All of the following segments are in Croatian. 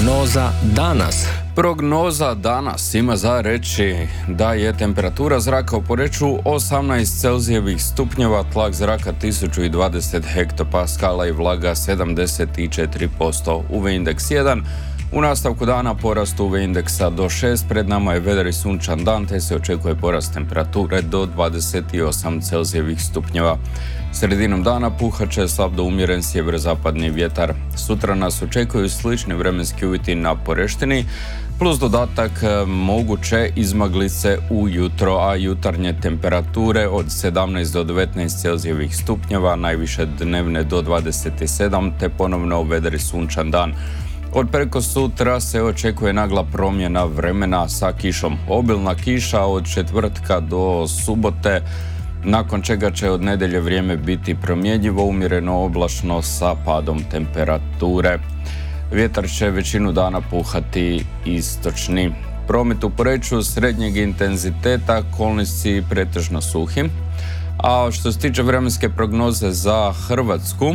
Prognoza danas. Prognoza danas ima za reći da je temperatura zraka u Poreču 18 Celzijevih stupnjeva, tlak zraka 1020 hektopaskala i vlaga 74%. UV indeks 1. U nastavku dana porast UV indeksa do 6, pred nama je vedar i sunčan dan, te se očekuje porast temperature do 28 Celzijevih stupnjeva. Sredinom dana puhat će slab do umjeren sjeverozapadni vjetar. Sutra nas očekuju slični vremenski uvjeti na Poreštini, plus dodatak moguće izmaglice ujutro, a jutarnje temperature od 17 do 19 Celzijevih stupnjeva, najviše dnevne do 27, te ponovno vedar i sunčan dan. Od preko sutra se očekuje nagla promjena vremena sa kišom. Obilna kiša od četvrtka do subote, nakon čega će od nedjelje vrijeme biti promjenjivo, umjereno oblačno sa padom temperature. Vjetar će većinu dana puhati istočni. Promet u Poreču srednjeg intenziteta, kolnici pretežno suhi. A što se tiče vremenske prognoze za Hrvatsku,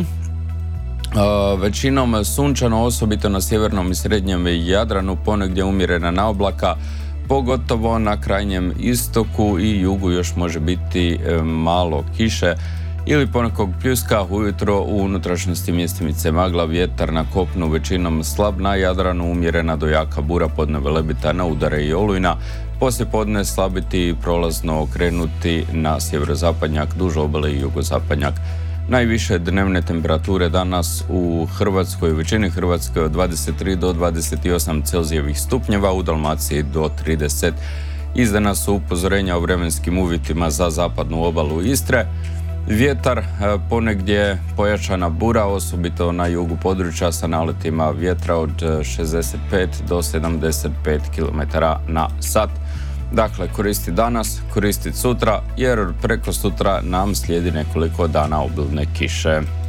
većinom sunčano, osobito na sjevernom i srednjem Jadranu, ponegdje umjerena naoblaka, pogotovo na krajnjem istoku i jugu još može biti malo kiše ili ponekog pljuska. Ujutro u unutrašnjosti mjestimice magla, vjetar na kopnu većinom slab, na Jadranu umjerena do jaka bura, podne velebita na udare i olujna, poslije podne slabiti i prolazno okrenuti na sjeverozapadnjak, duž obale i jugozapadnjak. Najviše dnevne temperature danas u Hrvatskoj, u većini Hrvatske od 23 do 28 Celzijevih stupnjeva, u Dalmaciji do 30. Izdana su upozorenja o vremenskim uvjetima za zapadnu obalu Istre. Vjetar, ponegdje pojačana bura, osobito na jugu područja sa naletima vjetra od 65 do 75 km na sat. Dakle, koristi danas, koristi sutra, jer preko sutra nam slijedi nekoliko dana obilne kiše.